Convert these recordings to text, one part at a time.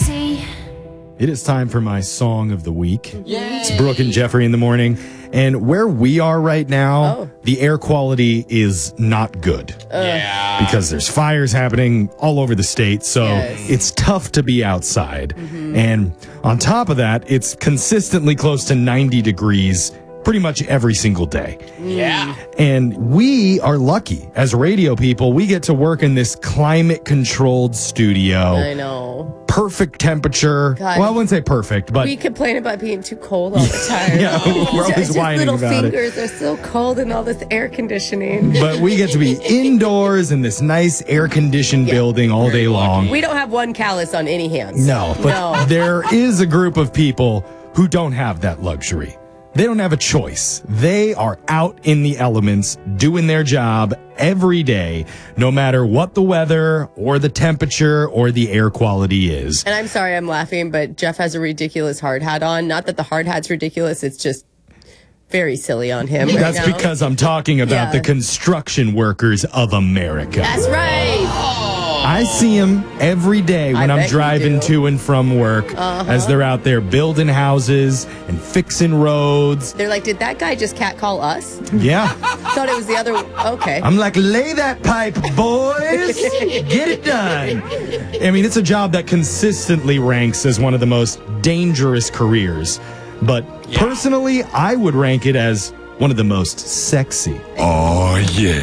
see. It is time for my song of the week. Yay. It's Brooke and Jeffrey in the morning. And where we are right now, the air quality is not good. Yeah. Because there's fires happening all over the state. So it's tough to be outside. And on top of that, it's consistently close to 90 degrees pretty much every single day. Yeah. And we are lucky as radio people. We get to work in this climate-controlled studio. I know. Perfect temperature. God. Well, I wouldn't say perfect, but We complain about being too cold all the time. Yeah, we're always Just whining little about it. fingers are so cold in all this air conditioning. but we get to be indoors in this nice air-conditioned building all day long. We don't have one callus on any hands. No, but there is a group of people who don't have that luxury. They don't have a choice. They are out in the elements doing their job every day, no matter what the weather or the temperature or the air quality is. And I'm sorry I'm laughing, but Jeff has a ridiculous hard hat on. Not that the hard hat's ridiculous, it's just very silly on him right That's now. because I'm talking about the construction workers of America. That's right. I see them every day when I'm bet you driving do. to and from work as they're out there building houses and fixing roads. They're like, did that guy just catcall us? Yeah. Thought it was the other. Okay. I'm like, lay that pipe, boys. Get it done. I mean, it's a job that consistently ranks as one of the most dangerous careers. But personally, I would rank it as one of the most sexy. Oh, yeah.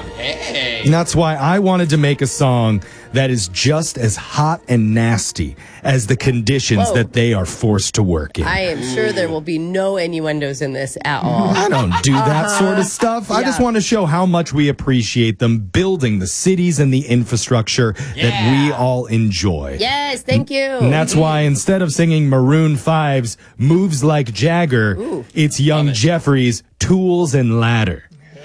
Hey. And that's why I wanted to make a song that is just as hot and nasty as the conditions that they are forced to work in. I am sure there will be no innuendos in this at all. I don't do that sort of stuff. I just want to show how much we appreciate them building the cities and the infrastructure that we all enjoy. Yes, thank you. And that's why instead of singing Maroon 5's Moves Like Jagger, it's Young Jeffrey's Tools and Ladder.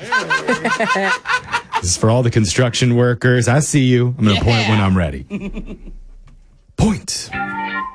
This is for all the construction workers. I see you. I'm going to point when I'm ready. Point.